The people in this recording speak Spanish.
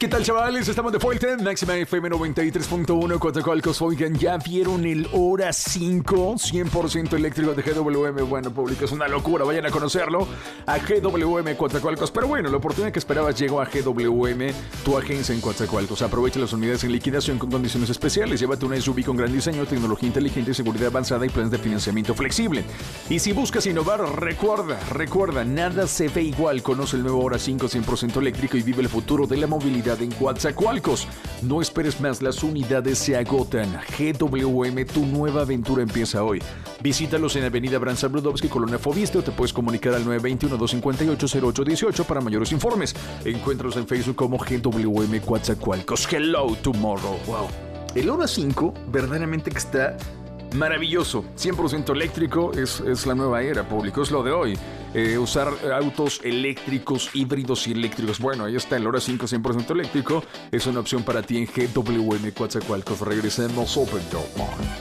¿Qué tal, chavales? Estamos de vuelta en Máxima FM 93.1 Coatzacoalcos. Oigan, ¿ya vieron el Hora 5 100% eléctrico de GWM? Bueno, público, es una locura, vayan a conocerlo a GWM Coatzacoalcos. Pero bueno, la oportunidad que esperabas llegó a GWM, tu agencia en Coatzacoalcos. Aprovecha las unidades en liquidación con condiciones especiales. Llévate una SUV con gran diseño, tecnología inteligente, seguridad avanzada y planes de financiamiento flexible. Y si buscas innovar, recuerda, nada se ve igual. Conoce el nuevo Hora 5 100% eléctrico y vive el futuro de la movilidad en Coatzacoalcos. No esperes más, las unidades se agotan. GWM, tu nueva aventura empieza hoy. Visítalos en Avenida Branza Brudowski, Colonia Fobiste, o te puedes comunicar al 921-258-0818 para mayores informes. Encuéntralos en Facebook como GWM Coatzacoalcos. Hello tomorrow. Wow. El Hora 5 verdaderamente que está maravilloso, 100% eléctrico, es la nueva era, público, es lo de hoy. Usar autos eléctricos, híbridos y eléctricos. Bueno, ahí está el Hora 5 100% eléctrico. Es una opción para ti en GWM Coatzacoalcos. Regresemos Open Door.